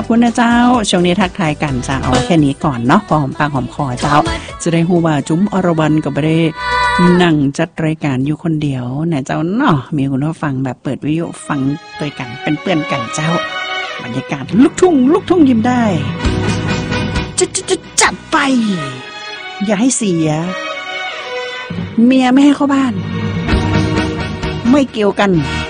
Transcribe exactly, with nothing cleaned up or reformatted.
อบคุณนะเจ้าช่วงนี้ทักทายกันจะเอาแค่นี้ก่อนเนาะพอหอมปากหอมคอเจ้าจะได้ฮู้ว่าจุ๋มอรวรรณก็บ่ได้นั่งจัดรายการอยู่คนเดียวนะเจ้าเนาะมีคุณผู้ฟังแบบเปิดวิทยุฟังด้วยกันเป็นเพื่อนกันเจ้าบรรยากาศลูกทุ่งลูกทุ่งยิ้มได้จะจะจะจัดไปอย่าให้เสียเมียไม่ให้เข้าบ้านไม่เกี่ยวกัน